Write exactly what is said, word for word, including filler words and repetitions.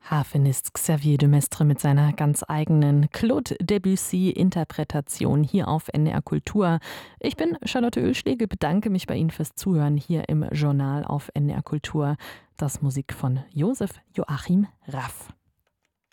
Harfenist Xavier de Maistre mit seiner ganz eigenen Claude Debussy-Interpretation hier auf N D R Kultur. Ich bin Charlotte Oehlschläge, bedanke mich bei Ihnen fürs Zuhören hier im Journal auf N D R Kultur. Das Musik von Josef Joachim Raff.